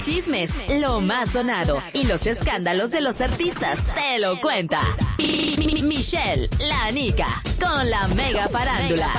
chismes, lo más sonado y los escándalos de los artistas te lo cuenta Michelle, la Nica, con la Mega Farándula.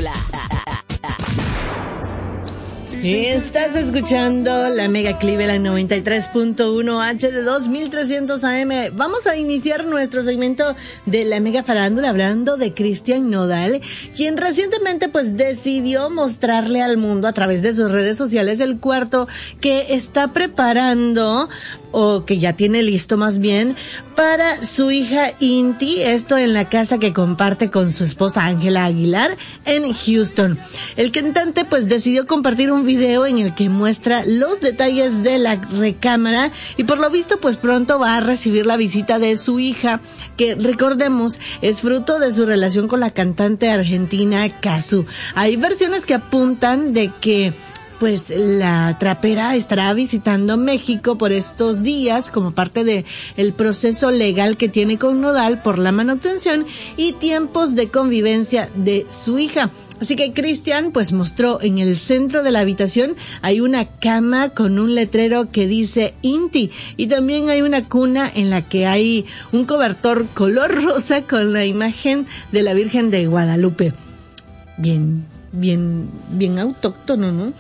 Estás escuchando la Mega Cleveland 93.1 HD2 1300 AM. Vamos a iniciar nuestro segmento de la Mega Farándula hablando de Cristian Nodal, quien recientemente pues decidió mostrarle al mundo a través de sus redes sociales el cuarto que está preparando, o que ya tiene listo más bien, para su hija Inti, esto en la casa que comparte con su esposa Ángela Aguilar en Houston. El cantante pues decidió compartir un video en el que muestra los detalles de la recámara y por lo visto pues pronto va a recibir la visita de su hija, que recordemos es fruto de su relación con la cantante argentina Cazzu. Hay versiones que apuntan de que pues la trapera estará visitando México por estos días como parte de el proceso legal que tiene con Nodal por la manutención y tiempos de convivencia de su hija. Así que Cristian pues mostró en el centro de la habitación hay una cama con un letrero que dice Inti y también hay una cuna en la que hay un cobertor color rosa con la imagen de la Virgen de Guadalupe. Bien autóctono, ¿no?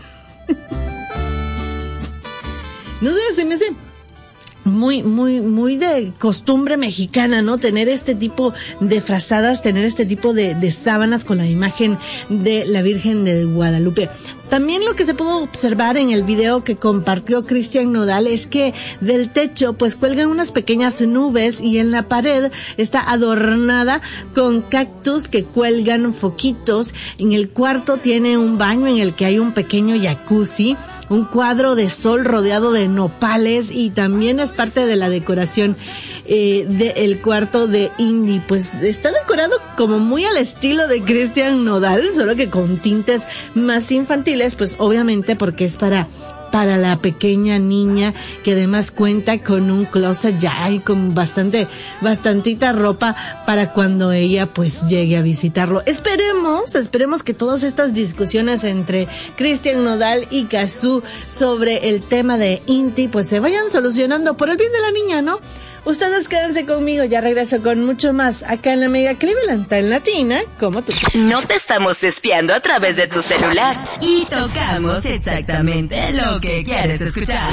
No sé, se me hace muy de costumbre mexicana, ¿no? Tener este tipo de frazadas, tener este tipo de sábanas con la imagen de la Virgen de Guadalupe. También lo que se pudo observar en el video que compartió Cristian Nodal es que del techo pues cuelgan unas pequeñas nubes y en la pared está adornada con cactus que cuelgan foquitos. En el cuarto tiene un baño en el que hay un pequeño jacuzzi, un cuadro de sol rodeado de nopales y también es parte de la decoración del cuarto de Inti. Pues está decorado como muy al estilo de Cristian Nodal, solo que con tintes más infantiles, pues obviamente porque es para la pequeña niña, que además cuenta con un closet ya y con bastantita ropa para cuando ella pues llegue a visitarlo. Esperemos que todas estas discusiones entre Cristian Nodal y Cazzu sobre el tema de Inti pues se vayan solucionando por el bien de la niña, ¿no? Ustedes quédense conmigo, ya regreso con mucho más acá en la Mega Cleveland, tan latina como tú. No te estamos espiando a través de tu celular y tocamos exactamente lo que quieres escuchar.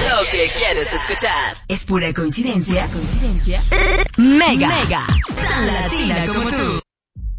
¿Es pura coincidencia? Mega, tan latina como tú.